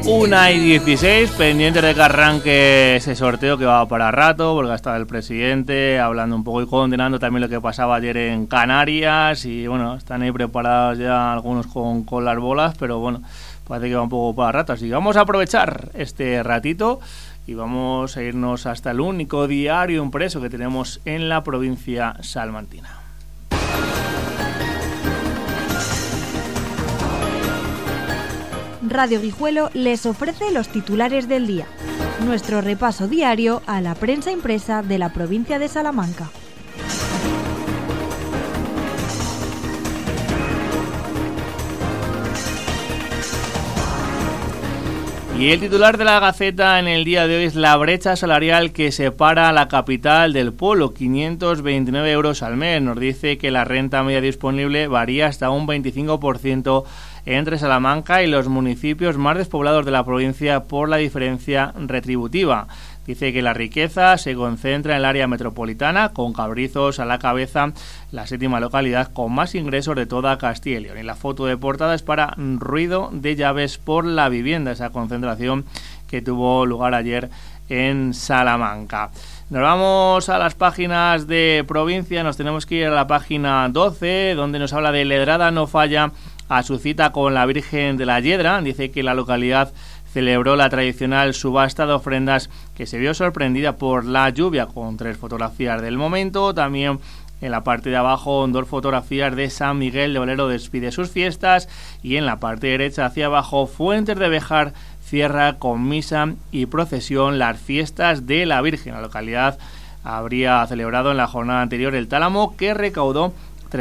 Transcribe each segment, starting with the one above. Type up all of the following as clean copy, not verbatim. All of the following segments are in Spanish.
1:16, pendiente de que arranque ese sorteo que va para rato, porque ha estado el presidente hablando un poco y condenando también lo que pasaba ayer en Canarias. Y bueno, están ahí preparados ya algunos con las bolas, pero bueno, parece que va un poco para rato. Así que vamos a aprovechar este ratito y vamos a irnos hasta el único diario impreso que tenemos en la provincia salmantina. Radio Guijuelo les ofrece los titulares del día. Nuestro repaso diario a la prensa impresa de la provincia de Salamanca. Y el titular de la Gaceta en el día de hoy es la brecha salarial que separa a la capital del pueblo, 529 euros al mes. Nos dice que la renta media disponible varía hasta un 25% entre Salamanca y los municipios más despoblados de la provincia por la diferencia retributiva. Dice que la riqueza se concentra en el área metropolitana, con Cabrizos a la cabeza, la séptima localidad con más ingresos de toda Castilla y León. Y la foto de portada es para ruido de llaves por la vivienda, esa concentración que tuvo lugar ayer en Salamanca. Nos vamos a las páginas de provincia, nos tenemos que ir a la página 12, donde nos habla de Ledrada no falla a su cita con la Virgen de la Yedra. Dice que la localidad celebró la tradicional subasta de ofrendas que se vio sorprendida por la lluvia, con 3 fotografías del momento. También en la parte de abajo 2 fotografías de San Miguel de Olero despide sus fiestas, y en la parte derecha hacia abajo Fuentes de Béjar cierra con misa y procesión las fiestas de la Virgen. La localidad habría celebrado en la jornada anterior el tálamo, que recaudó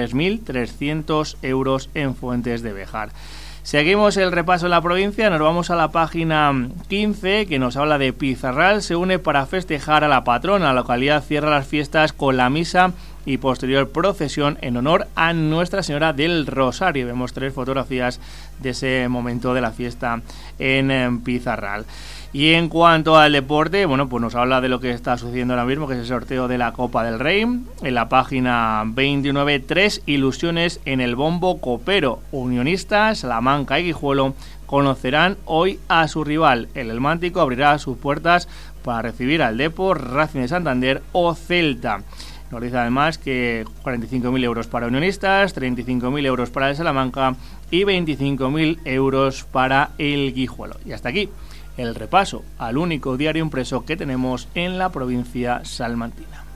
3.300 euros en Fuentes de Béjar. Seguimos el repaso en la provincia, nos vamos a la página 15, que nos habla de Pizarral se une para festejar a la patrona. La localidad cierra las fiestas con la misa y posterior procesión en honor a Nuestra Señora del Rosario. Vemos 3 fotografías de ese momento de la fiesta en Pizarral. Y en cuanto al deporte, bueno, pues nos habla de lo que está sucediendo ahora mismo, que es el sorteo de la Copa del Rey. En la página 29, 3 ilusiones en el bombo copero. Unionistas, Salamanca y Guijuelo conocerán hoy a su rival. El Helmántico abrirá sus puertas para recibir al Depor, Racing de Santander o Celta. Nos dice además que 45.000 euros para Unionistas, 35.000 euros para el Salamanca y 25.000 euros para el Guijuelo. Y hasta aquí el repaso al único diario impreso que tenemos en la provincia salmantina.